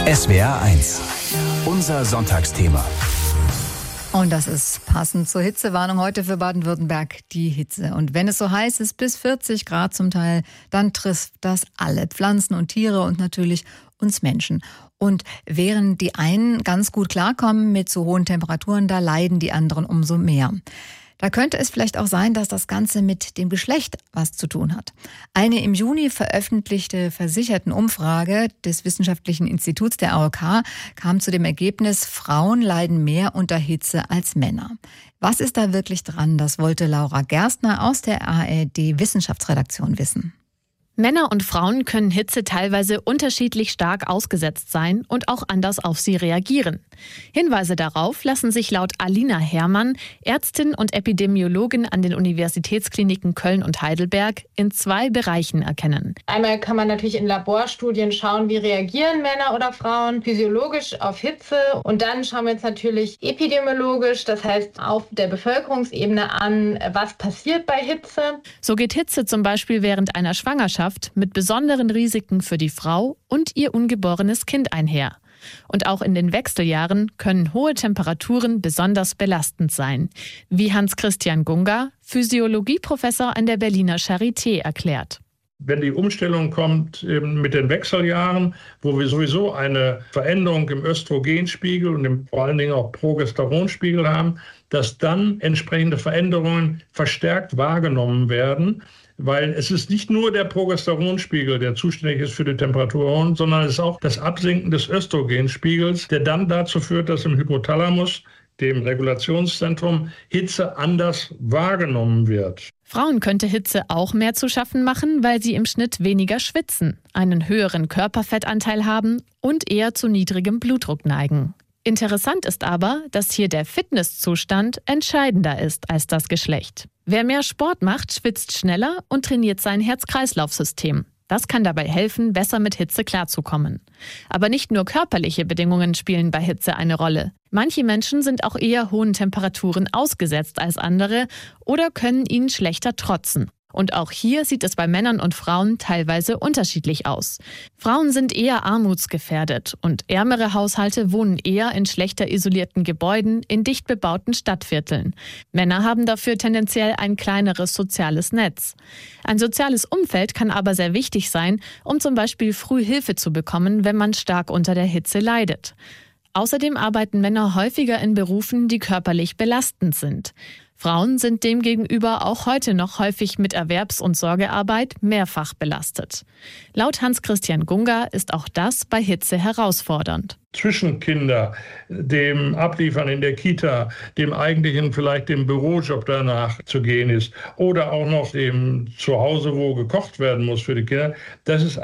SWR 1, unser Sonntagsthema. Und das ist passend zur Hitzewarnung heute für Baden-Württemberg, die Hitze. Und wenn es so heiß ist, bis 40 Grad zum Teil, dann trifft das alle Pflanzen und Tiere und natürlich uns Menschen. Und während die einen ganz gut klarkommen mit so hohen Temperaturen, da leiden die anderen umso mehr. Da könnte es vielleicht auch sein, dass das Ganze mit dem Geschlecht was zu tun hat. Eine im Juni veröffentlichte Versichertenumfrage des Wissenschaftlichen Instituts der AOK kam zu dem Ergebnis, Frauen leiden mehr unter Hitze als Männer. Was ist da wirklich dran? Das wollte Laura Gerstner aus der ARD Wissenschaftsredaktion wissen. Männer und Frauen können Hitze teilweise unterschiedlich stark ausgesetzt sein und auch anders auf sie reagieren. Hinweise darauf lassen sich laut Alina Herrmann, Ärztin und Epidemiologin an den Universitätskliniken Köln und Heidelberg, in 2 Bereichen erkennen. Einmal kann man natürlich in Laborstudien schauen, wie reagieren Männer oder Frauen physiologisch auf Hitze. Und dann schauen wir uns natürlich epidemiologisch, das heißt auf der Bevölkerungsebene an, was passiert bei Hitze. So geht Hitze zum Beispiel während einer Schwangerschaft mit besonderen Risiken für die Frau und ihr ungeborenes Kind einher. Und auch in den Wechseljahren können hohe Temperaturen besonders belastend sein, wie Hans-Christian Gunga, Physiologieprofessor an der Berliner Charité, erklärt. Wenn die Umstellung kommt mit den Wechseljahren, wo wir sowieso eine Veränderung im Östrogenspiegel und vor allen Dingen auch Progesteronspiegel haben, dass dann entsprechende Veränderungen verstärkt wahrgenommen werden. Weil es ist nicht nur der Progesteronspiegel, der zuständig ist für die Temperaturen, sondern es ist auch das Absinken des Östrogenspiegels, der dann dazu führt, dass im Hypothalamus, dem Regulationszentrum, Hitze anders wahrgenommen wird. Frauen könnte Hitze auch mehr zu schaffen machen, weil sie im Schnitt weniger schwitzen, einen höheren Körperfettanteil haben und eher zu niedrigem Blutdruck neigen. Interessant ist aber, dass hier der Fitnesszustand entscheidender ist als das Geschlecht. Wer mehr Sport macht, schwitzt schneller und trainiert sein Herz-Kreislauf-System. Das kann dabei helfen, besser mit Hitze klarzukommen. Aber nicht nur körperliche Bedingungen spielen bei Hitze eine Rolle. Manche Menschen sind auch eher hohen Temperaturen ausgesetzt als andere oder können ihnen schlechter trotzen. Und auch hier sieht es bei Männern und Frauen teilweise unterschiedlich aus. Frauen sind eher armutsgefährdet und ärmere Haushalte wohnen eher in schlechter isolierten Gebäuden in dicht bebauten Stadtvierteln. Männer haben dafür tendenziell ein kleineres soziales Netz. Ein soziales Umfeld kann aber sehr wichtig sein, um zum Beispiel früh Hilfe zu bekommen, wenn man stark unter der Hitze leidet. Außerdem arbeiten Männer häufiger in Berufen, die körperlich belastend sind. Frauen sind demgegenüber auch heute noch häufig mit Erwerbs- und Sorgearbeit mehrfach belastet. Laut Hans-Christian Gunga ist auch das bei Hitze herausfordernd. Zwischen Kinder, dem Abliefern in der Kita, dem eigentlichen vielleicht dem Bürojob danach zu gehen ist oder auch noch dem Zuhause, wo gekocht werden muss für die Kinder, das ist